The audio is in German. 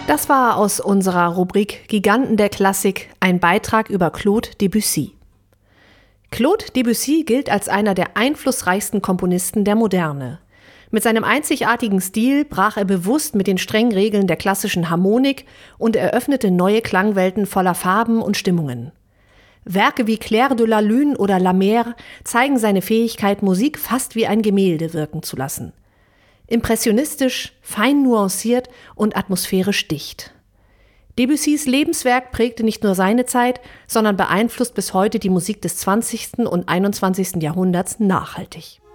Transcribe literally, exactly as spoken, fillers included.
Das war aus unserer Rubrik Giganten der Klassik ein Beitrag über Claude Debussy. Claude Debussy gilt als einer der einflussreichsten Komponisten der Moderne. Mit seinem einzigartigen Stil brach er bewusst mit den strengen Regeln der klassischen Harmonik und eröffnete neue Klangwelten voller Farben und Stimmungen. Werke wie Clair de la Lune oder La Mer zeigen seine Fähigkeit, Musik fast wie ein Gemälde wirken zu lassen. Impressionistisch, fein nuanciert und atmosphärisch dicht. Debussys Lebenswerk prägte nicht nur seine Zeit, sondern beeinflusst bis heute die Musik des zwanzigsten und einundzwanzigsten Jahrhunderts nachhaltig.